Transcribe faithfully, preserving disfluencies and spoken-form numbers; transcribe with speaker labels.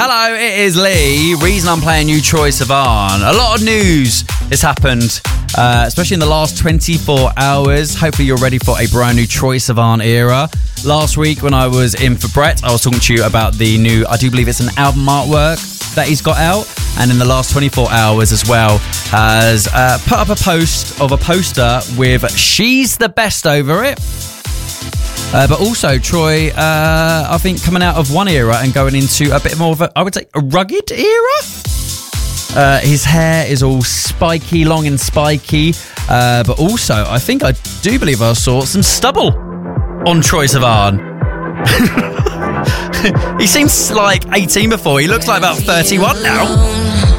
Speaker 1: Hello, it is Lee. Reason I'm playing you Troye Sivan. A lot of news has happened, uh, especially in the last twenty-four hours. Hopefully you're ready for a brand new Troye Sivan era. Last week when I was in for Brett, I was talking to you about the new, I do believe it's an album artwork that he's got out. And in the last twenty-four hours as well, has uh, put up a post of a poster with She's the Best over it. Uh, but also, Troye, uh, I think, coming out of one era and going into a bit more of a, I would say, a rugged era. Uh, his hair is all spiky, long and spiky. Uh, but also, I think, I do believe I saw some stubble on Troye Sivan. He seems like eighteen before. He looks like about thirty-one now.